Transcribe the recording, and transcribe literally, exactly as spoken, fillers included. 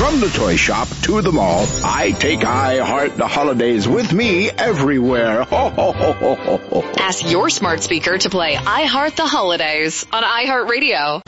From the toy shop to the mall, I take iHeart the holidays with me everywhere. Ho, ho, ho, ho, ho, ho. Ask your smart speaker to play iHeart the Holidays on iHeartRadio.